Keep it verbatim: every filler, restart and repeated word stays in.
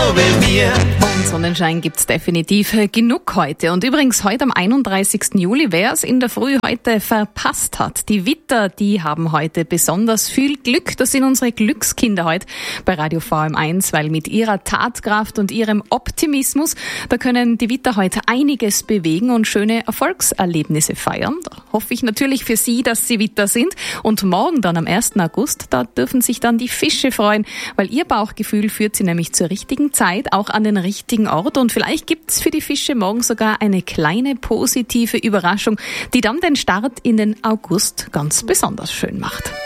glaube mir. Und Sonnenschein gibt's definitiv genug heute. Und übrigens heute am einunddreißigsten Juli, wer es in der Früh heute verpasst hat, die Witter, die haben heute besonders viel Glück. Das sind unsere Glückskinder heute bei Radio V M eins, weil mit ihrer Tatkraft und ihrem Optimismus, da können die Witter heute einiges bewegen und schöne Erfolgserlebnisse feiern. Da hoffe ich natürlich für Sie, dass Sie Witter sind. Und morgen dann am ersten August, da dürfen sich dann die Fische freuen, weil ihr Bauchgefühl führt sie nämlich zur richtigen Zeit, auch an den richtigen Ort. Und vielleicht gibt's für die Fische morgen sogar eine kleine positive Überraschung, die dann den Start in den August ganz besonders schön macht.